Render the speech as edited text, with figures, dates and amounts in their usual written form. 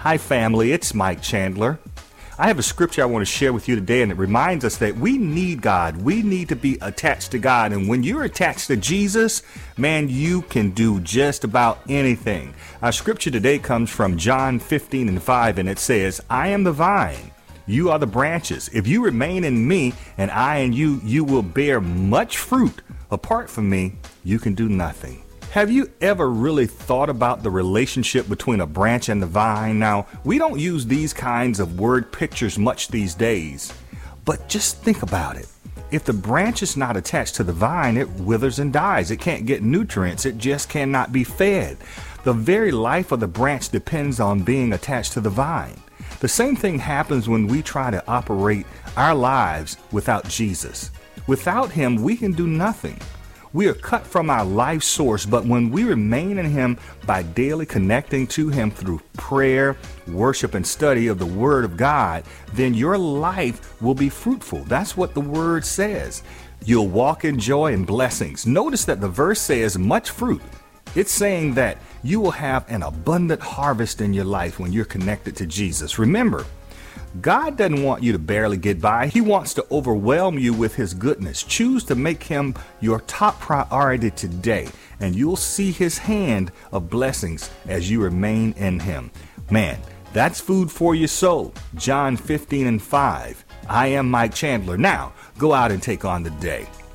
Hi family, it's Mike Chandler. I have a scripture I want to share with you today, and it reminds us that we need God. We need to be attached to God. And when you're attached to Jesus, man, you can do just about anything. Our scripture today comes from John 15:5, and it says, I am the vine. You are the branches. If you remain in me and I in you, you will bear much fruit. Apart from me, you can do nothing. Have you ever really thought about the relationship between a branch and the vine? Now, we don't use these kinds of word pictures much these days, but just think about it. If the branch is not attached to the vine, it withers and dies. It can't get nutrients. It just cannot be fed. The very life of the branch depends on being attached to the vine. The same thing happens when we try to operate our lives without Jesus. Without him, we can do nothing. We are cut from our life source, but when we remain in him by daily connecting to him through prayer, worship, and study of the Word of God, then your life will be fruitful. That's what the Word says. You'll walk in joy and blessings. Notice that the verse says much fruit. It's saying that you will have an abundant harvest in your life when you're connected to Jesus. Remember, God doesn't want you to barely get by. He wants to overwhelm you with his goodness. Choose to make him your top priority today, and you'll see his hand of blessings as you remain in him. Man, that's food for your soul. John 15:5. I am Mike Chandler. Now, go out and take on the day.